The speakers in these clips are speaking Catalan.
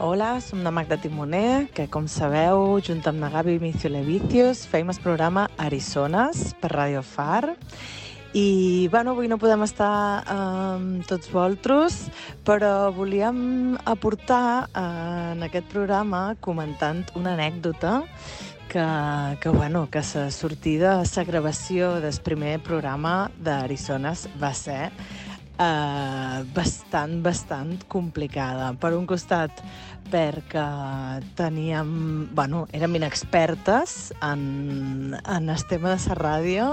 Hola, som la Magda Timoner, que com sabeu, junt amb la Gabi Miciolevicius, feim el programa Arizones per Radio Far. I, avui no podem estar amb tots vosaltres, però volíem aportar en aquest programa comentant una anècdota que la sortida de la gravació del primer programa d'Arizones va ser bastant complicada. Per un costat, perquè érem inexpertes en el tema de la ràdio,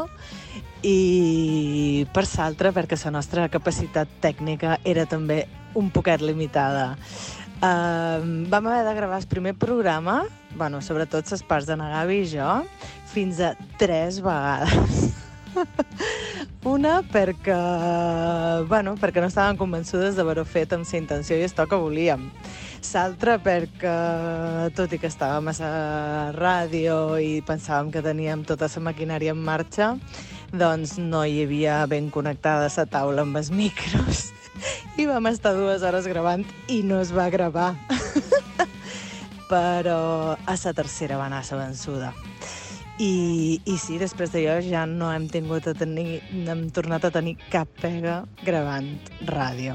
i per l'altre, perquè la nostra capacitat tècnica era també un poquet limitada. Vam haver de gravar el primer programa, sobretot les parts de na Gabi i jo, fins a 3 vegades. Una perquè no estàvem convençudes d'haver-ho fet amb la intenció i esto que volíem. L'altra perquè, tot i que estàvem a la ràdio i pensàvem que teníem tota la maquinària en marxa, doncs no hi havia ben connectada la taula amb els micros. I vam estar 2 hores gravant i no es va gravar. Però a la tercera va anar la vençuda. I sí, després d'allò ja no hem tornat a tenir cap pega gravant ràdio.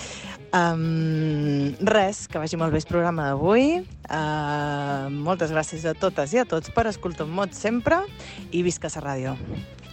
Res, que vagi molt bé el programa d'avui. Moltes gràcies a totes i a tots per escoltar-nos sempre i visca la ràdio.